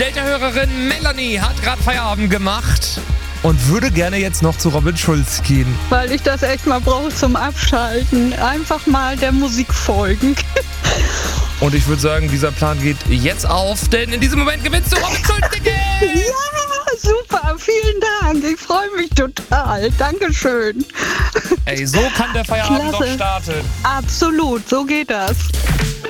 Delta-Hörerin Melanie hat gerade Feierabend gemacht und würde gerne jetzt noch zu Robin Schulz gehen. Weil ich das echt mal brauche zum Abschalten. Einfach mal der Musik folgen. Und ich würde sagen, dieser Plan geht jetzt auf, denn in diesem Moment gewinnst du Robin Schulz-Ticket! Ja, super, vielen Dank. Ich freue mich total. Dankeschön. Ey, so kann der Feierabend Klasse. doch starten. Absolut, so geht das.